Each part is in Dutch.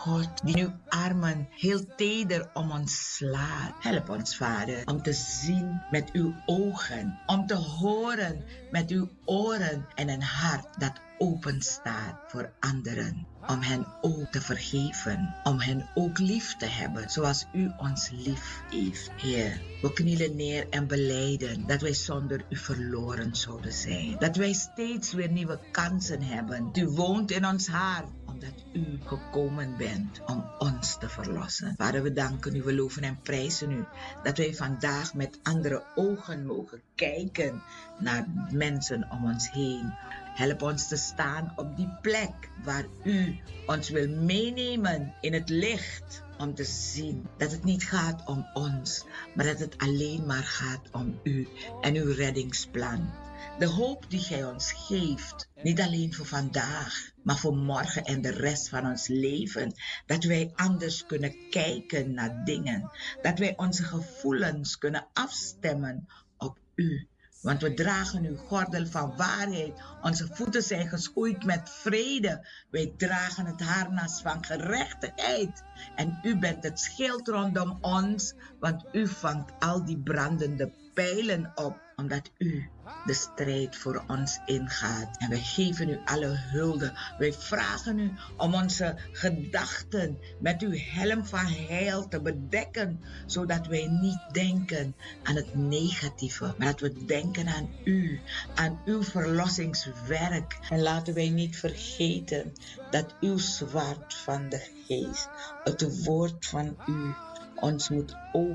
God die uw armen heel teder om ons slaat. Help ons, Vader, om te zien met uw ogen, om te horen met uw oren en een hart dat open staat voor anderen. Om hen ook te vergeven, om hen ook lief te hebben, zoals u ons lief heeft. Heer, we knielen neer en belijden dat wij zonder u verloren zouden zijn. Dat wij steeds weer nieuwe kansen hebben. U woont in ons hart, omdat u gekomen bent om ons te verlossen. Vader, we danken u, we loven en prijzen u dat wij vandaag met andere ogen mogen kijken naar mensen om ons heen. Help ons te staan op die plek waar u ons wil meenemen in het licht. Om te zien dat het niet gaat om ons, maar dat het alleen maar gaat om u en uw reddingsplan. De hoop die gij ons geeft, niet alleen voor vandaag, maar voor morgen en de rest van ons leven. Dat wij anders kunnen kijken naar dingen. Dat wij onze gevoelens kunnen afstemmen op u. Want we dragen uw gordel van waarheid. Onze voeten zijn geschoeid met vrede. Wij dragen het harnas van gerechtigheid. En u bent het schild rondom ons, want u vangt al die brandende pijlen op, omdat u de strijd voor ons ingaat. En wij geven u alle hulde. Wij vragen u om onze gedachten met uw helm van heil te bedekken, zodat wij niet denken aan het negatieve, maar dat we denken aan u, aan uw verlossingswerk. En laten wij niet vergeten dat uw zwaard van de geest, het woord van u, ons moet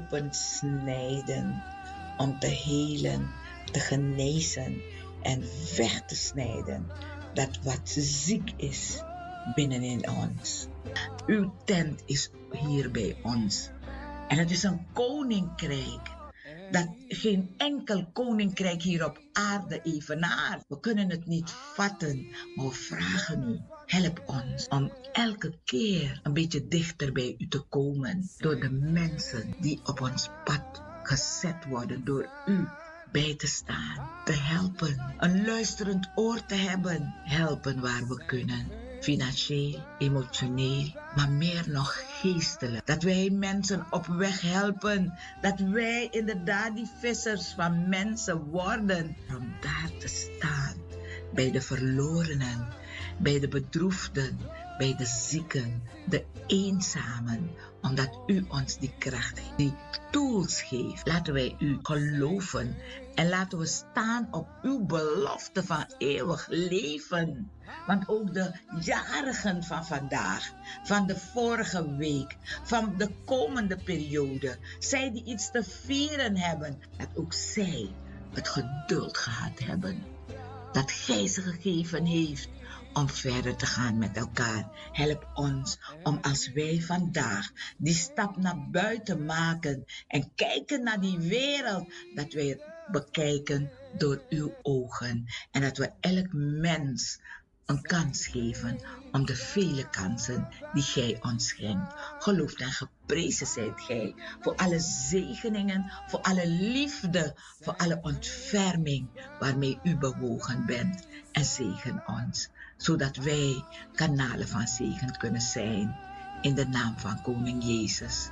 opensnijden om te helen, te genezen en weg te snijden dat wat ziek is binnenin ons. Uw tent is hier bij ons. En het is een koninkrijk dat geen enkel koninkrijk hier op aarde evenaart. We kunnen het niet vatten, maar we vragen u, help ons om elke keer een beetje dichter bij u te komen. Door de mensen die op ons pad gezet worden, door u bij te staan, te helpen, een luisterend oor te hebben, helpen waar we kunnen, financieel, emotioneel, maar meer nog geestelijk. Dat wij mensen op weg helpen, dat wij inderdaad die vissers van mensen worden, om daar te staan, bij de verlorenen, bij de bedroefden, bij de zieken, de eenzamen, omdat u ons die kracht, die tools geeft. Laten wij u geloven en laten we staan op uw belofte van eeuwig leven. Want ook de jarigen van vandaag, van de vorige week, van de komende periode, zij die iets te vieren hebben, dat ook zij het geduld gehad hebben. Dat gij ze gegeven heeft om verder te gaan met elkaar. Help ons om als wij vandaag die stap naar buiten maken en kijken naar die wereld, dat wij het bekijken door uw ogen. En dat we elk mens een kans geven om de vele kansen die gij ons schenkt. Geloofd en geprezen zijt gij voor alle zegeningen, voor alle liefde, voor alle ontferming waarmee u bewogen bent. En zegen ons, zodat wij kanalen van zegen kunnen zijn. In de naam van Koning Jezus.